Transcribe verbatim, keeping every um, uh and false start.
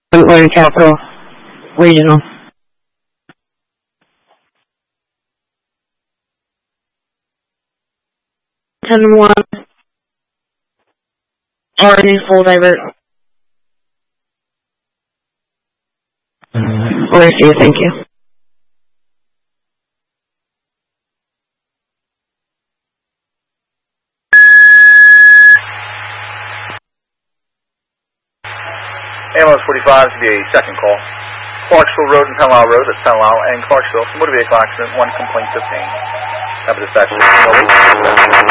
Northern Capital Regional. ten one. Already full divert. Where see you, thank you. Ambulance forty-five to be a second call. Clarksville Road and Penlisle Road, that's Penlisle and Clarksville. Motor vehicle accident, one complaint obtained. Have a dispatch.